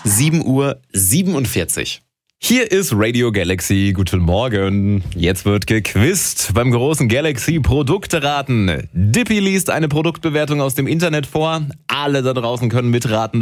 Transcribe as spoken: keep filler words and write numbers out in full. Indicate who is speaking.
Speaker 1: sieben Uhr siebenundvierzig. Hier ist Radio Galaxy. Guten Morgen. Jetzt wird gequizt beim großen Galaxy Produkte raten. Dippy liest eine Produktbewertung aus dem Internet vor. Alle da draußen können mitraten,